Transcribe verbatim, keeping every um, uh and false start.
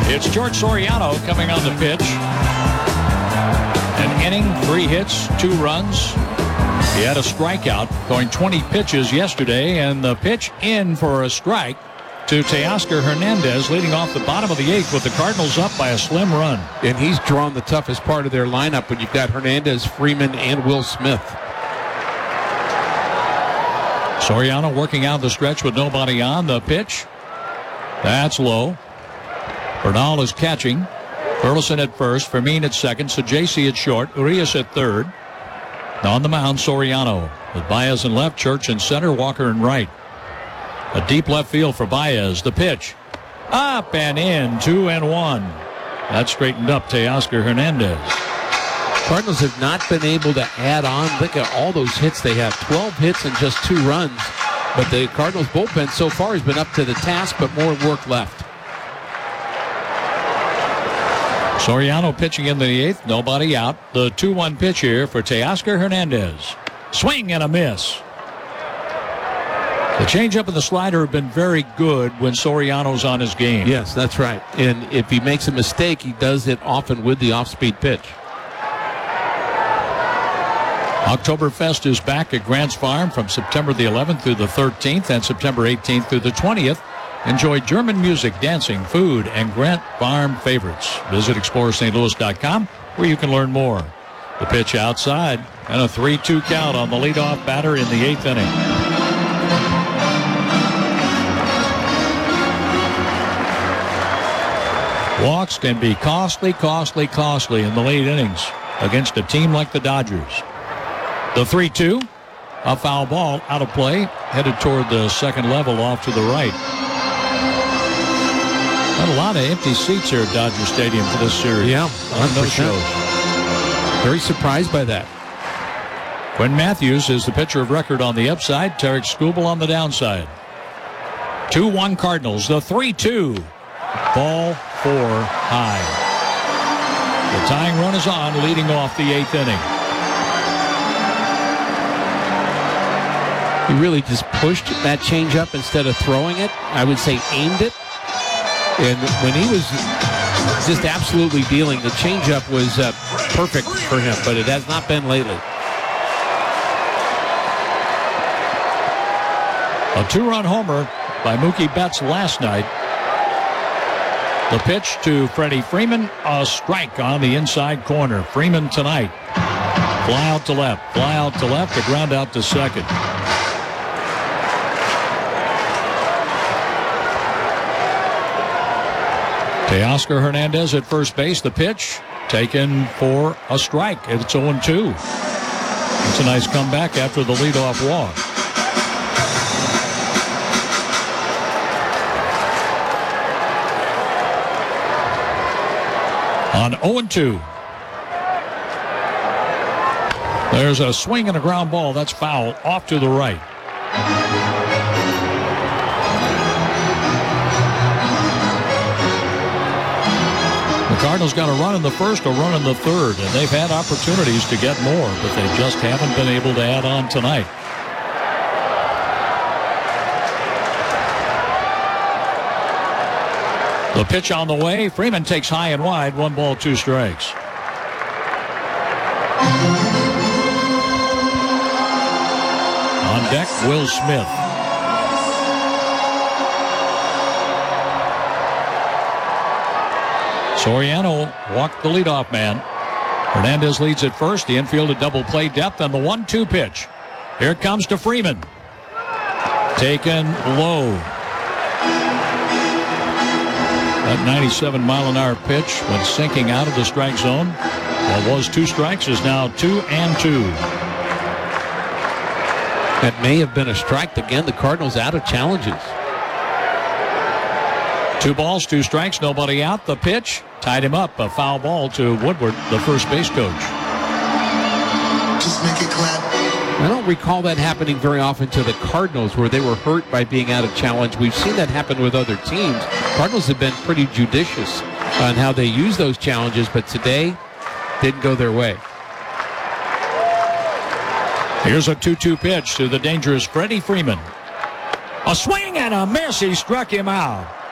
It's George Soriano coming on the pitch. An inning, three hits, two runs. He had a strikeout, going twenty pitches yesterday, and the pitch in for a strike to Teoscar Hernandez, leading off the bottom of the eighth with the Cardinals up by a slim run. And he's drawn the toughest part of their lineup when you've got Hernandez, Freeman, and Will Smith. Soriano working out the stretch with nobody on. The pitch. That's low. Bernal is catching. Burleson at first. Fermin at second. Sajaci at short. Urias at third. On the mound, Soriano. With Baez in left, Church in center, Walker in right. A deep left field for Baez. The pitch. Up and in. Two and one. That straightened up Teoscar Hernandez. Cardinals have not been able to add on. Look at all those hits they have. twelve hits and just two runs. But the Cardinals bullpen so far has been up to the task, but more work left. Soriano pitching in the eighth. Nobody out. The two one pitch here for Teoscar Hernandez. Swing and a miss. The changeup and the slider have been very good when Soriano's on his game. Yes, that's right. And if he makes a mistake, he does it often with the off-speed pitch. Oktoberfest is back at Grant's Farm from September the eleventh through the thirteenth and September eighteenth through the twentieth. Enjoy German music, dancing, food, and Grant Farm favorites. Visit Explorer Saint Louis dot com where you can learn more. The pitch outside and a three two count on the leadoff batter in the eighth inning. Walks can be costly, costly, costly in the late innings against a team like the Dodgers. The three two, a foul ball out of play, headed toward the second level off to the right. Got a lot of empty seats here at Dodger Stadium for this series. Yeah, on those shows. Very surprised by that. Quinn Matthews is the pitcher of record on the upside. Tarek Skubal on the downside. two one Cardinals. The three two. Ball four high. The tying run is on, leading off the eighth inning. He really just pushed that changeup instead of throwing it. I would say aimed it. And when he was just absolutely dealing, the changeup was uh, perfect for him, but it has not been lately. A two-run homer by Mookie Betts last night. The pitch to Freddie Freeman, a strike on the inside corner. Freeman tonight. Fly out to left, fly out to left, a ground out to second. Teoscar Hernandez at first base. The pitch taken for a strike. It's oh two. It's a nice comeback after the leadoff walk. On oh two. There's a swing and a ground ball. That's foul off to the right. The Cardinals got a run in the first, a run in the third, and they've had opportunities to get more, but they just haven't been able to add on tonight. The pitch on the way. Freeman takes high and wide. One ball, two strikes. On deck, Will Smith. Soriano walked the leadoff man. Hernandez leads at first. The infield at double play depth on the one two pitch. Here it comes to Freeman. Taken low. That ninety-seven mile an hour pitch went sinking out of the strike zone. What was two strikes is now two and two. That may have been a strike. Again, the Cardinals out of challenges. Two balls, two strikes, nobody out. The pitch tied him up. A foul ball to Woodward, the first base coach. Just make it clap. I don't recall that happening very often to the Cardinals where they were hurt by being out of challenge. We've seen that happen with other teams. Cardinals have been pretty judicious on how they use those challenges, but today didn't go their way. Here's a two two pitch to the dangerous Freddie Freeman. A swing and a miss. He struck him out.